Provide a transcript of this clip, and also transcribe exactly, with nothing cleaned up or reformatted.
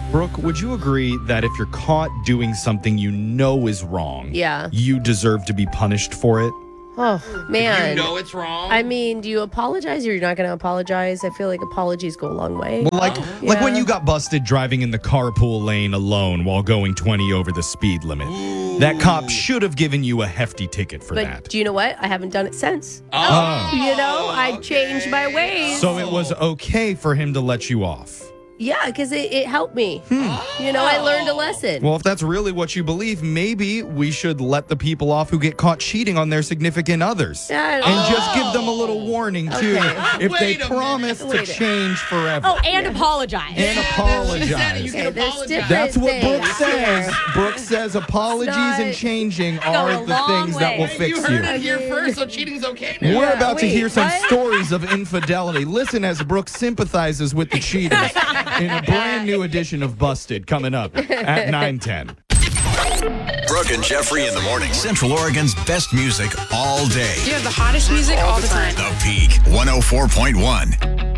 Brooke, would you agree that if you're caught doing something you know is wrong, Yeah. you deserve to be punished for it? Oh, man. You know it's wrong. I mean, do you apologize or you're not going to apologize? I feel like apologies go a long way. Well, like, Oh. like when Yeah. you got busted driving in the carpool lane alone while going twenty over the speed limit. That cop should have given you a hefty ticket for But that. do you know what? I haven't done it since. Oh. You know, I okay. changed my ways. So it was okay for him to let you off. Yeah, because it, it helped me. You know, I learned a lesson. Well, if that's really what you believe, maybe we should let the people off who get caught cheating on their significant others. Yeah, I And don't know. just give them a little warning, too, Okay. if Wait they a promise minute. to Wait a- change forever. Oh, and apologize. and She said it. apologize. You can Okay, there's apologize. different- That's what things Brooke says. here. Brooke says apologies not- and changing a are the long things that will way. fix you heard you. it here first, so cheating's okay now. We're Yeah, about to wait, hear some what? stories of infidelity. Listen as Brooke sympathizes with the cheaters in a brand new edition of Busted coming up at nine ten. Brooke and Jeffrey in the morning. Central Oregon's best music all day. You have the hottest music all the time. The Peak one oh four point one.